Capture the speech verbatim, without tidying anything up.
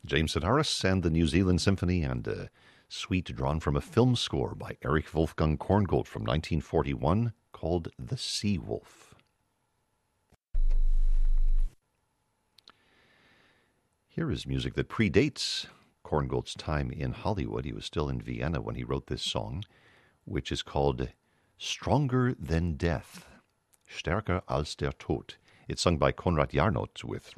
James Sedaris and the New Zealand Symphony, and a suite drawn from a film score by Erich Wolfgang Korngold from nineteen forty-one called The Sea Wolf. Here is music that predates Korngold's time in Hollywood. He was still in Vienna when he wrote this song, which is called Stronger Than Death, Stärker als der Tod. It's sung by Konrad Jarnot with